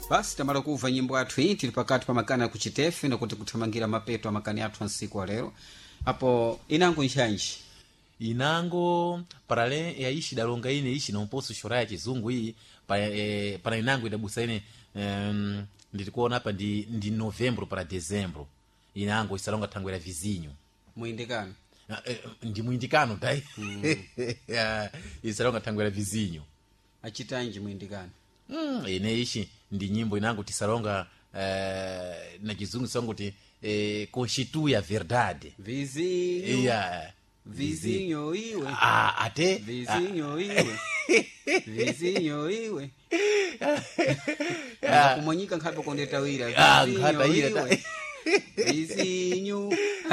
basi tamala kuva nyimbo athu iyi tili pakati pa makani akuchitefe nakuti kuthamangira mapeto amakani athu ansiku alero apo inango nchanji inango parale ya ishi dalonga ine ishi na mposo shora ya chizungu hii para inango idabusa ine ndilikuona hapa ndi Novembro para Dezembro inango isalonga tangwera vizinho muindikano ndi muindikano dai isalonga tangwera vizinho achitanji muindikano ine ishi ndi nyimbo inango tisalonga na chizungu songo ti constitui a verdade vizinho vizinho iwe ate vizinho iwe vizinho iwe kumonyika nkhapo kondetawira nkhata iwe vizinho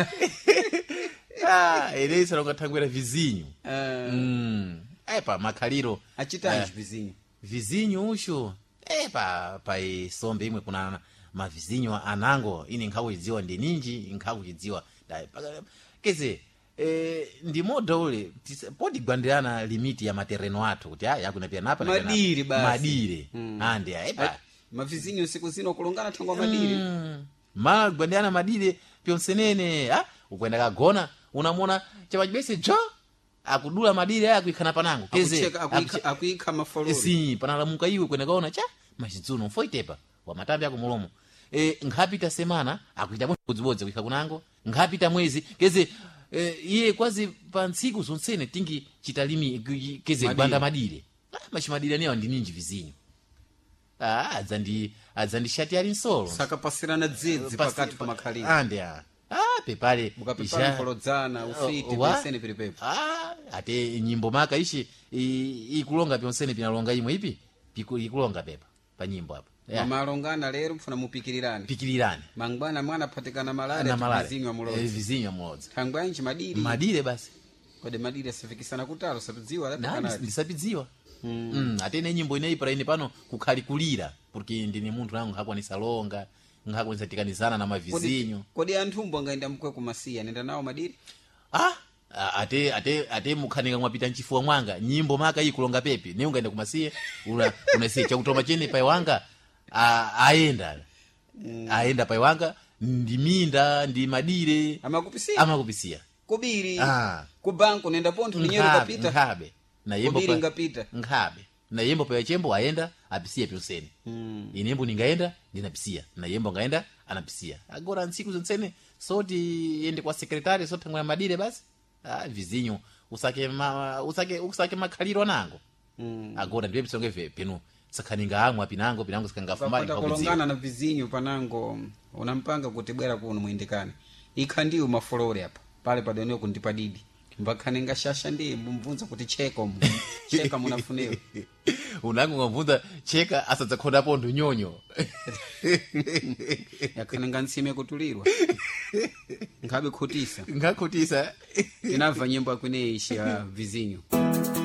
ine isalonga tangwera vizinho epa makhaliro achitanji vizinho vizinho usho pa isombe imwe kuna mavizinho anango ine nkhawu idziwa ndi ninji nkhawu idziwa keze ndi moda ule podi gwandirana limiti ya matereno athu kuti yakuna pia napa madire basi madire ande epa mavizinho siku zino kulongana thangwa madire ma gwandirana madire pyonsenene ukwenda kagona unamona chapachibese jo akudula madire aya kuikhana panango keze akuikha mafolori si panalamuka iwe kwenda kaona cha machidzuno foitepa wa matambi ako mulomo nkhapita semana akuita bodzibodzi kuikha kunango nkhapita mwezi keze iye kwazi pa ntsiku zonsene tingi chitalimi keze kubanda madire machimadire newa ndi ninji vizinho adzandi shati ali nsolo saka pasirana dzedzi pakati pa makhaliro ande pepale mukapepala mpholodzana ufiti pensene pilipepo ate nyimbo maka ishi ikulonga pyonsene pinalonga imwe ipi ikulonga pepa pa nyimbo hapo malongana lero mfuna pikirirane mangwana mwana patikana malare vizinho amulodzi thangwanji madire basi kode madire safikisana kutalo sapidziwa ndisapidziwa ate ine nyimbo ineyi para ine pano kukhalikulira porque ndine munthu nangu ngakwanisa longa ngakwanisa tikanizana na mavizinho kodi anthumbo angaenda mkwe kumasiya nenda nawo madire ate mukhanika mwapita mchifuwa mwanga nyimbo maka iyi kulonga pepe ne ungaenda kumasiye unasiye chakutoma chene pai wanga aenda pai wanga ndi minda ndi madire amakupisiya kubiri kubanko nenda pontho linyero kapita nkhabe na yembo kubiri ngapita nkhabe na yembo pa chembo aenda apisiya pyonsene inembo ningaenda ndinapisiya na yembo ngaenda anapisiya agora ntsiku zonsene soti yende kwa sekretari sothangwa madire basi vizinho usake makhaliro nango agora ndiye bisonge penu sakhaninga amwe pinango sikangafumani kulongana na vizinho panango unampanga kuti bwera kuno muindikane ikhandiyo mafolori apa pale padoneo kundipadidi mbakhaninga shasha ndiye mbumvunza kuti cheka munafunewa unango ngamvunza cheka asadzakhonda pondo nyonyo yakhaninga ntsime kutulirwa ngakhutisa tinamva nyimbo akune ishi ya vizinho